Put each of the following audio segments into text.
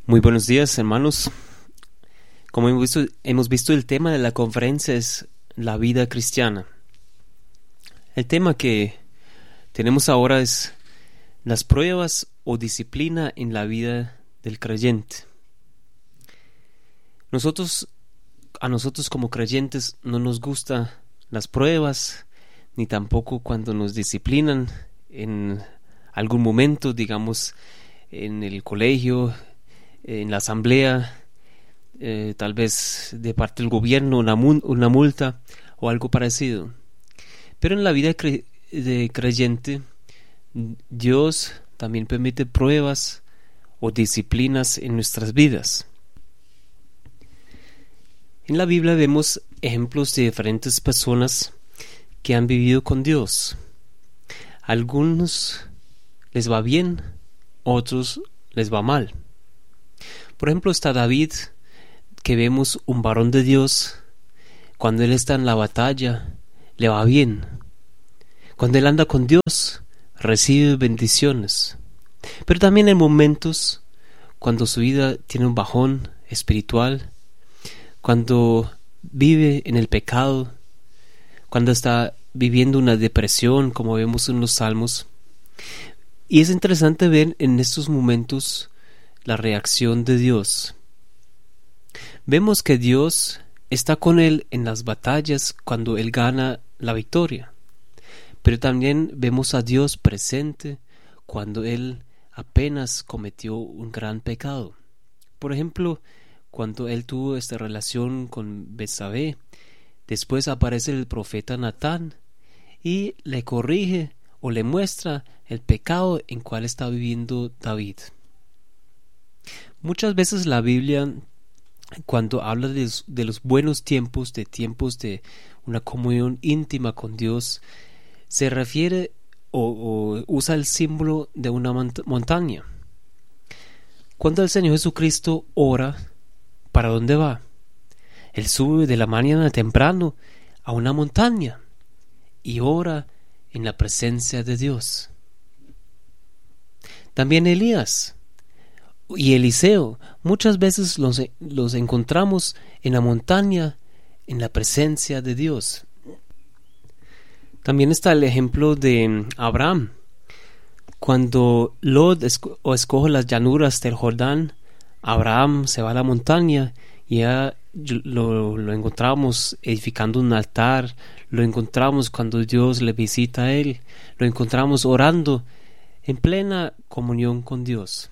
Muy buenos días, hermanos. Como hemos visto, el tema de la conferencia es la vida cristiana. El tema que tenemos ahora es las pruebas o disciplina en la vida del creyente. A nosotros como creyentes no nos gustan las pruebas, ni tampoco cuando nos disciplinan en algún momento, digamos, en el colegio, en la asamblea, tal vez de parte del gobierno, una multa o algo parecido. Pero en la vida de creyente, Dios también permite pruebas o disciplinas en nuestras vidas. En la Biblia vemos ejemplos de diferentes personas que han vivido con Dios. A algunos les va bien, otros les va mal. Por ejemplo, está David, que vemos un varón de Dios. Cuando él está en la batalla, le va bien. Cuando él anda con Dios, recibe bendiciones. Pero también hay momentos cuando su vida tiene un bajón espiritual, cuando vive en el pecado, cuando está viviendo una depresión, como vemos en los Salmos. Y es interesante ver en estos momentos la reacción de Dios. Vemos que Dios está con él en las batallas cuando él gana la victoria. Pero también vemos a Dios presente cuando él apenas cometió un gran pecado. Por ejemplo, cuando él tuvo esta relación con Betsabé, después aparece el profeta Natán y le corrige o le muestra el pecado en cual está viviendo David. Muchas veces la Biblia, cuando habla de los buenos tiempos de una comunión íntima con Dios, se refiere o usa el símbolo de una montaña. Cuando el Señor Jesucristo ora, ¿para dónde va? Él sube de la mañana temprano a una montaña y ora en la presencia de Dios. También Elías y Eliseo, muchas veces los encontramos en la montaña, en la presencia de Dios. También está el ejemplo de Abraham. Cuando Lot escoge las llanuras del Jordán, Abraham se va a la montaña y ya lo encontramos edificando un altar, lo encontramos cuando Dios le visita a él, lo encontramos orando en plena comunión con Dios.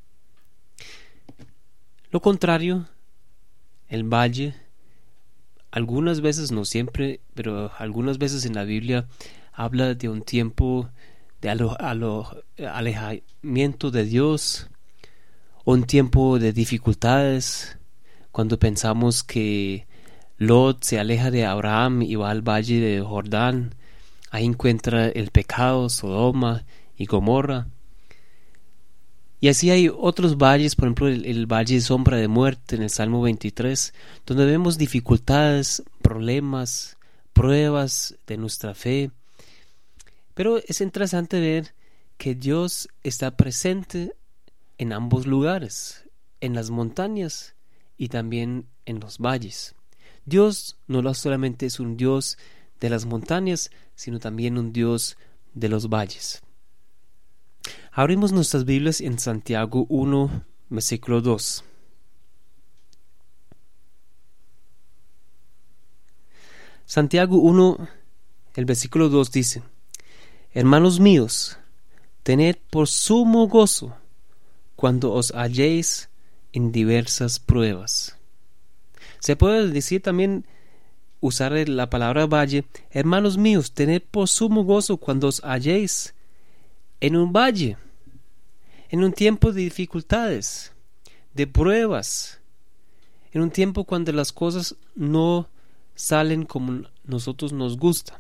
Lo contrario, el valle, algunas veces, no siempre, pero algunas veces en la Biblia habla de un tiempo de alejamiento de Dios, un tiempo de dificultades, cuando pensamos que Lot se aleja de Abraham y va al valle de Jordán, ahí encuentra el pecado, Sodoma y Gomorra. Y así hay otros valles, por ejemplo el valle de sombra de muerte en el Salmo 23, donde vemos dificultades, problemas, pruebas de nuestra fe. Pero es interesante ver que Dios está presente en ambos lugares, en las montañas y también en los valles. Dios no solamente es un Dios de las montañas, sino también un Dios de los valles. Abrimos nuestras Biblias en Santiago 1, versículo 2. Santiago 1, el versículo 2 dice: Hermanos míos, tened por sumo gozo cuando os halléis en diversas pruebas. Se puede decir también, usar la palabra valle: hermanos míos, tened por sumo gozo cuando os halléis en un valle, en un tiempo de dificultades, de pruebas, en un tiempo cuando las cosas no salen como nosotros nos gusta.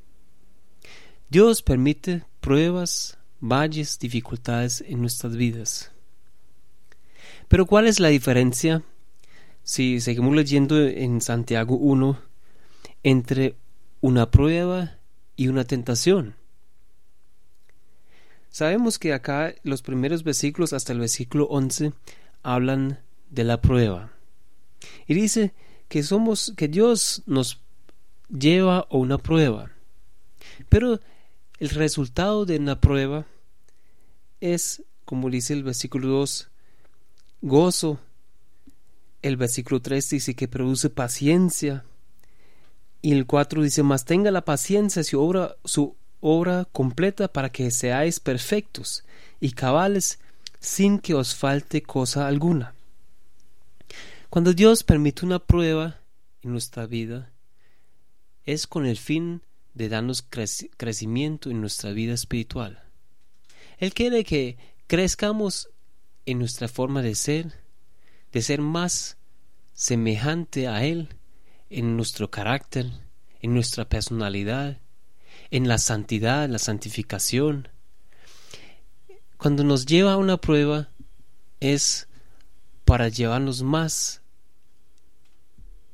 Dios permite pruebas, valles, dificultades en nuestras vidas. Pero ¿cuál es la diferencia, si seguimos leyendo en Santiago 1, entre una prueba y una tentación? Sabemos que acá los primeros versículos hasta el versículo 11 hablan de la prueba. Y dice que Dios nos lleva a una prueba. Pero el resultado de una prueba es, como dice el versículo 2, gozo. El versículo 3 dice que produce paciencia. Y el 4 dice, mas tenga la paciencia su obra completa para que seáis perfectos y cabales sin que os falte cosa alguna. Cuando Dios permite una prueba en nuestra vida, es con el fin de darnos crecimiento en nuestra vida espiritual. Él quiere que crezcamos en nuestra forma de ser más semejante a Él, en nuestro carácter, en nuestra personalidad, en la santidad, la santificación. Cuando nos lleva a una prueba es para llevarnos más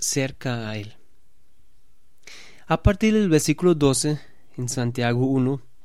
cerca a Él. A partir del versículo 12 en Santiago 1